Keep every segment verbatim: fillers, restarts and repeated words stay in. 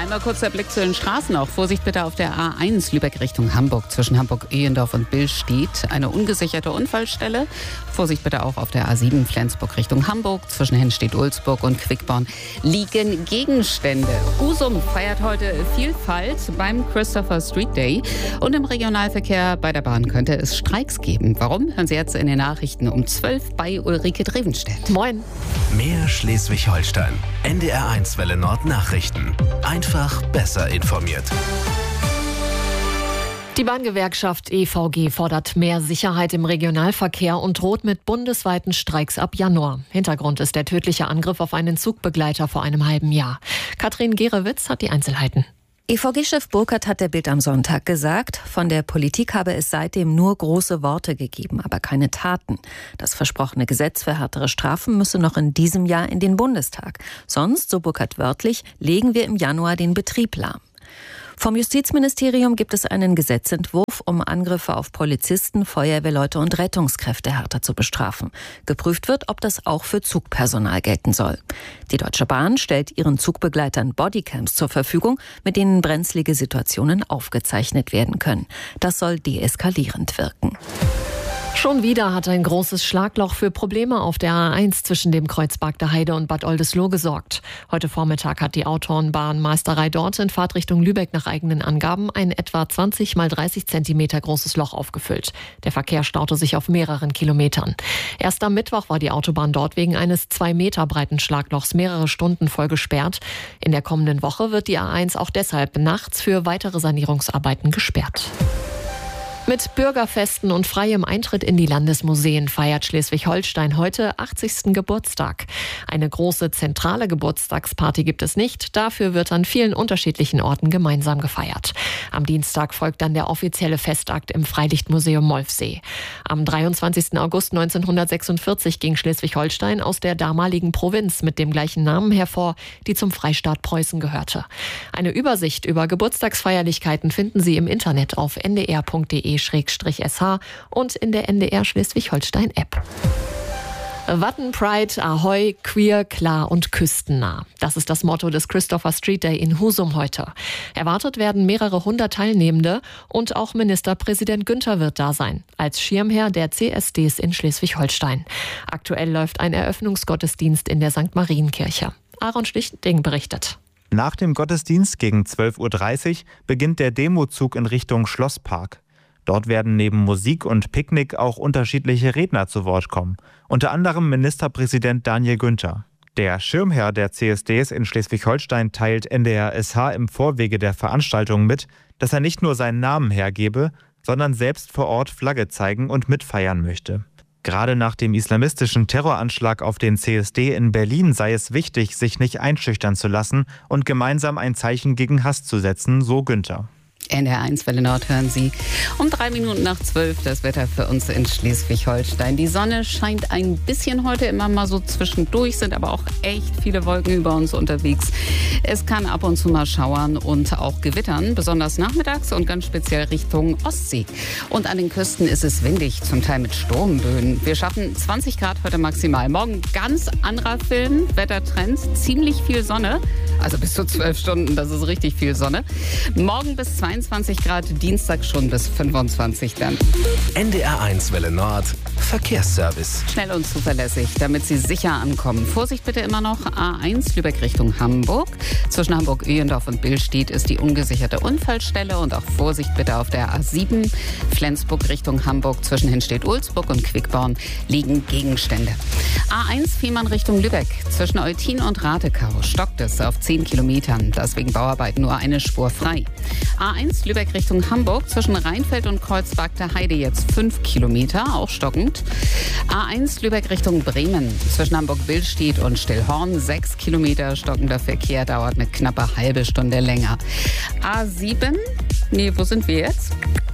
Noch kurz der Blick zu den Straßen. Auch Vorsicht bitte auf der A eins Lübeck Richtung Hamburg zwischen Hamburg-Ehendorf und Billstedt. Eine ungesicherte Unfallstelle. Vorsicht bitte auch auf der A sieben Flensburg Richtung Hamburg zwischen Hennstedt-Ulzburg und Quickborn liegen Gegenstände. Husum feiert heute Vielfalt beim Christopher Street Day. Und im Regionalverkehr bei der Bahn könnte es Streiks geben. Warum? Hören Sie jetzt in den Nachrichten um zwölf bei Ulrike Drevenstedt. Moin. Mehr Schleswig-Holstein. N D R eins Welle Nord Nachrichten. Einfach besser informiert. Die Bahngewerkschaft E V G fordert mehr Sicherheit im Regionalverkehr und droht mit bundesweiten Streiks ab Januar. Hintergrund ist der tödliche Angriff auf einen Zugbegleiter vor einem halben Jahr. Katrin Gerewitz hat die Einzelheiten. E V G-Chef Burkhardt hat der Bild am Sonntag gesagt, von der Politik habe es seitdem nur große Worte gegeben, aber keine Taten. Das versprochene Gesetz für härtere Strafen müsse noch in diesem Jahr in den Bundestag. Sonst, so Burkhardt wörtlich, legen wir im Januar den Betrieb lahm. Vom Justizministerium gibt es einen Gesetzentwurf, um Angriffe auf Polizisten, Feuerwehrleute und Rettungskräfte härter zu bestrafen. Geprüft wird, ob das auch für Zugpersonal gelten soll. Die Deutsche Bahn stellt ihren Zugbegleitern Bodycams zur Verfügung, mit denen brenzlige Situationen aufgezeichnet werden können. Das soll deeskalierend wirken. Schon wieder hat ein großes Schlagloch für Probleme auf der A eins zwischen dem Kreuz Bagda Heide und Bad Oldesloe gesorgt. Heute Vormittag hat die Autobahnmeisterei dort in Fahrtrichtung Lübeck nach eigenen Angaben ein etwa zwanzig mal dreißig Zentimeter großes Loch aufgefüllt. Der Verkehr staute sich auf mehreren Kilometern. Erst am Mittwoch war die Autobahn dort wegen eines zwei Meter breiten Schlaglochs mehrere Stunden voll gesperrt. In der kommenden Woche wird die A eins auch deshalb nachts für weitere Sanierungsarbeiten gesperrt. Mit Bürgerfesten und freiem Eintritt in die Landesmuseen feiert Schleswig-Holstein heute achtzigsten Geburtstag. Eine große zentrale Geburtstagsparty gibt es nicht. Dafür wird an vielen unterschiedlichen Orten gemeinsam gefeiert. Am Dienstag folgt dann der offizielle Festakt im Freilichtmuseum Molfsee. Am dreiundzwanzigsten August neunzehnhundertsechsundvierzig ging Schleswig-Holstein aus der damaligen Provinz mit dem gleichen Namen hervor, die zum Freistaat Preußen gehörte. Eine Übersicht über Geburtstagsfeierlichkeiten finden Sie im Internet auf n d r punkt d e Schrägstrich S H und in der N D R Schleswig-Holstein-App. Watten Pride, Ahoi, queer, klar und küstennah. Das ist das Motto des Christopher Street Day in Husum heute. Erwartet werden mehrere hundert Teilnehmende und auch Ministerpräsident Günther wird da sein, als Schirmherr der C S Ds in Schleswig-Holstein. Aktuell läuft ein Eröffnungsgottesdienst in der Sankt Marienkirche. Aaron Schlichting berichtet. Nach dem Gottesdienst gegen zwölf Uhr dreißig beginnt der Demozug in Richtung Schlosspark. Dort werden neben Musik und Picknick auch unterschiedliche Redner zu Wort kommen. Unter anderem Ministerpräsident Daniel Günther. Der Schirmherr der C S Ds in Schleswig-Holstein teilt N D R S H im Vorwege der Veranstaltung mit, dass er nicht nur seinen Namen hergebe, sondern selbst vor Ort Flagge zeigen und mitfeiern möchte. Gerade nach dem islamistischen Terroranschlag auf den C S D in Berlin sei es wichtig, sich nicht einschüchtern zu lassen und gemeinsam ein Zeichen gegen Hass zu setzen, so Günther. N D R eins Welle Nord hören Sie um drei Minuten nach zwölf das Wetter für uns in Schleswig-Holstein. Die Sonne scheint ein bisschen heute immer mal so zwischendurch, sind aber auch echt viele Wolken über uns unterwegs. Es kann ab und zu mal schauern und auch gewittern, besonders nachmittags und ganz speziell Richtung Ostsee. Und an den Küsten ist es windig, zum Teil mit Sturmböen. Wir schaffen zwanzig Grad heute maximal. Morgen ganz anderer Film, Wettertrend, ziemlich viel Sonne, also bis zu zwölf Stunden, das ist richtig viel Sonne. Morgen bis zweiundzwanzig Grad, Dienstag schon bis fünfundzwanzig dann. N D R eins Welle Nord, Verkehrsservice. Schnell und zuverlässig, damit Sie sicher ankommen. Vorsicht bitte immer noch, A eins Lübeck Richtung Hamburg. Zwischen Hamburg-Öhendorf und Billstedt ist die ungesicherte Unfallstelle und auch Vorsicht bitte auf der A sieben Flensburg Richtung Hamburg. Zwischen Hennstedt-Ulzburg und Quickborn liegen Gegenstände. A eins Fehmarn Richtung Lübeck. Zwischen Eutin und Ratekau stockt es auf zehn Kilometern. Das wegen Bauarbeiten nur eine Spur frei. A eins Lübeck Richtung Hamburg. Zwischen Rheinfeld und Kreuz Bagda Heide jetzt fünf Kilometer, auch stockend. A eins Lübeck Richtung Bremen. Zwischen Hamburg-Billstedt und Stillhorn sechs Kilometer. Stockender Verkehr dauert eine knappe halbe Stunde länger. A sieben, nee, wo sind wir jetzt?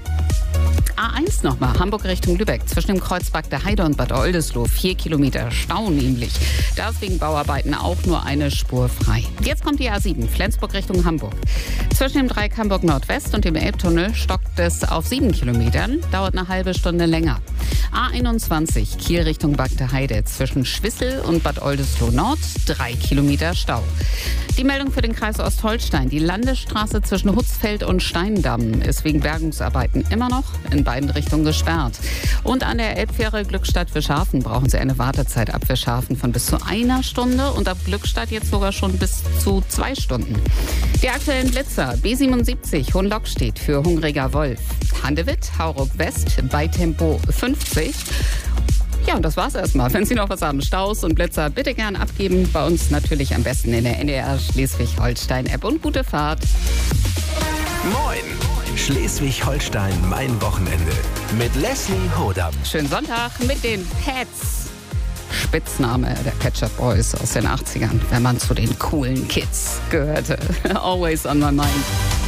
A eins nochmal, Hamburg Richtung Lübeck, zwischen dem Kreuz Bagda Heide und Bad Oldesloe, vier Kilometer Stau nämlich. Da ist wegen Bauarbeiten auch nur eine Spur frei. Jetzt kommt die A sieben, Flensburg Richtung Hamburg. Zwischen dem Dreieck Hamburg Nordwest und dem Elbtunnel stockt es auf sieben Kilometern, dauert eine halbe Stunde länger. A einundzwanzig Kiel Richtung Bagde Heide zwischen Schwissel und Bad Oldesloe Nord, drei Kilometer Stau. Die Meldung für den Kreis Ostholstein. Die Landesstraße zwischen Hutzfeld und Steindamm ist wegen Bergungsarbeiten immer noch in beiden Richtungen gesperrt. Und an der Elbfähre Glückstadt-Fischhafen brauchen Sie eine Wartezeit ab Fischhafen von bis zu einer Stunde und ab Glückstadt jetzt sogar schon bis zu zwei Stunden. Die aktuellen Blitzer: B siebenundsiebzig Hohenlockstedt für Hungriger Wolf, Handewitt, Hauruck West bei Tempo fünfzig. Ja, und das war's erstmal. Wenn Sie noch was haben, Staus und Blitzer, bitte gern abgeben. Bei uns natürlich am besten in der N D R Schleswig-Holstein-App. Und gute Fahrt. Moin! Schleswig-Holstein, mein Wochenende. Mit Leslie Hodam. Schönen Sonntag mit den Pets. Spitzname der Pet Shop Boys aus den achtzigern, wenn man zu den coolen Kids gehörte. Always on my mind.